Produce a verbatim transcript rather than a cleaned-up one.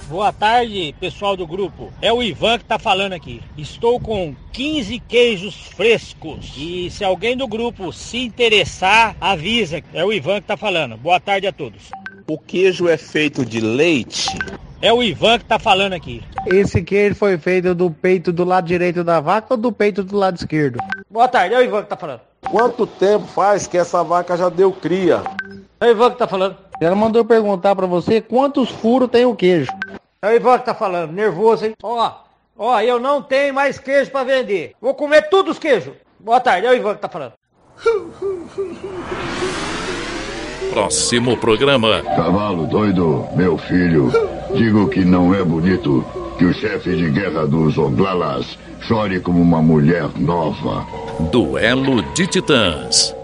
Boa tarde, pessoal do grupo. É o Ivan que tá falando aqui. Estou com quinze queijos frescos. E se alguém do grupo se interessar, avisa. É o Ivan que tá falando. Boa tarde a todos. O queijo é feito de leite? É o Ivan que tá falando aqui. Esse queijo foi feito do peito do lado direito da vaca ou do peito do lado esquerdo? Boa tarde, é o Ivan que tá falando. Quanto tempo faz que essa vaca já deu cria? É o Ivan que tá falando. Ela mandou perguntar pra você quantos furos tem o queijo. É o Ivan que tá falando, nervoso, hein? Ó, ó, eu não tenho mais queijo pra vender. Vou comer todos os queijos. Boa tarde, é o Ivan que tá falando. Próximo programa. Cavalo doido, meu filho. Digo que não é bonito que o chefe de guerra dos Oglalas chore como uma mulher nova. Duelo de Titãs.